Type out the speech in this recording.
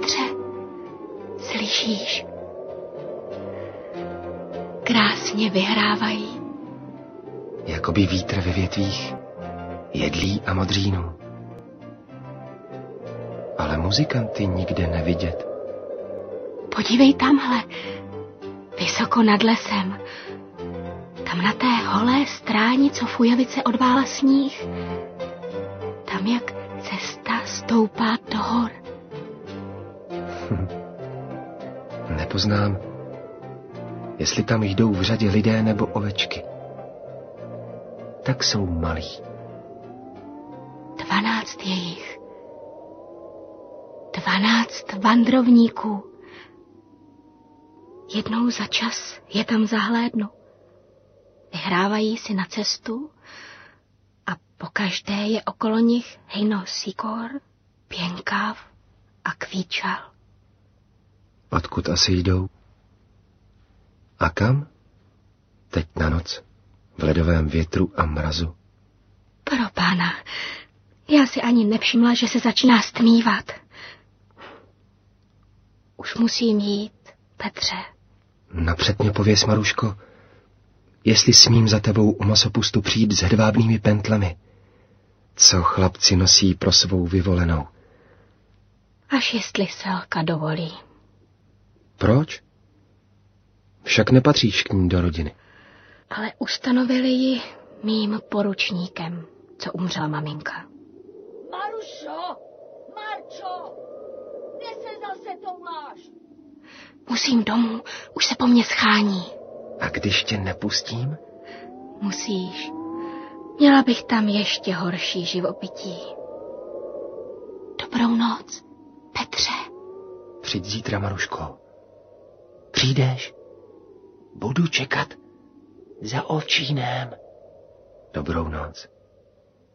Petře, slyšíš? Krásně vyhrávají. Jakoby vítr ve větvích jedlí a modřínů. Ale muzikanty nikde nevidět. Podívej tamhle, vysoko nad lesem. Tam na té holé stráni, co fujavice odvála sníh. Tam, jak cesta stoupá do hor. Nepoznám, jestli tam jdou v řadě lidé nebo ovečky. Tak jsou malí. 12 je jich. 12 vandrovníků. Jednou za čas je tam zahlédnu. Vyhrávají si na cestu a pokaždé je okolo nich hejno sikor, pěnkav a kvíčal. Odkud asi jdou? A kam? Teď na noc, v ledovém větru a mrazu. Pro pána, já si ani nevšimla, že se začíná stmívat. Už musím jít, Petře. Napřed mě pověs, Maruško, jestli smím za tebou u masopustu přijít s hedvábnými pentlemi, co chlapci nosí pro svou vyvolenou. Až jestli Selka dovolí. Proč? Však nepatříš k ní do rodiny. Ale ustanovili ji mým poručníkem, co umřela maminka. Marušo! Marčo! Kde se zase touláš? Musím domů, už se po mně schání. A když tě nepustím? Musíš. Měla bych tam ještě horší živobytí. Dobrou noc, Petře. Přijď zítra, Maruško. Přijdeš? Budu čekat za ovčínem. Dobrou noc.